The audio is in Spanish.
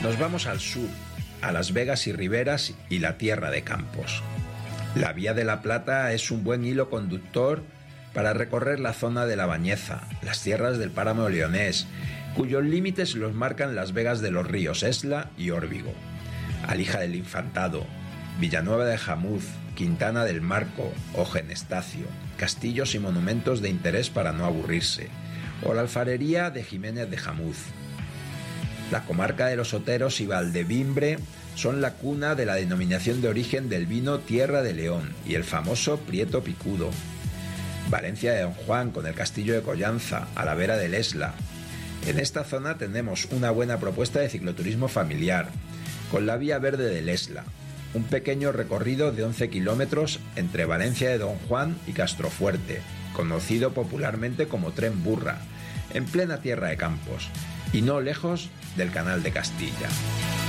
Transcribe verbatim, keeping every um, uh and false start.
Nos vamos al sur, a Las Vegas y Riberas y la Tierra de Campos. La Vía de la Plata es un buen hilo conductor para recorrer la zona de La Bañeza, las tierras del Páramo Leonés, cuyos límites los marcan las vegas de los ríos Esla y Órbigo, Alija del Infantado, Villanueva de Jamuz, Quintana del Marco o Genestacio, castillos y monumentos de interés para no aburrirse, o la alfarería de Jiménez de Jamuz. La comarca de los Oteros y Valdevimbre son la cuna de la denominación de origen del vino Tierra de León y el famoso Prieto Picudo. Valencia de Don Juan con el castillo de Collanza, a la vera del Esla. En esta zona tenemos una buena propuesta de cicloturismo familiar, con la Vía Verde del Esla, un pequeño recorrido de once kilómetros entre Valencia de Don Juan y Castrofuerte, conocido popularmente como Tren Burra, en plena Tierra de Campos, y no lejos del Canal de Castilla.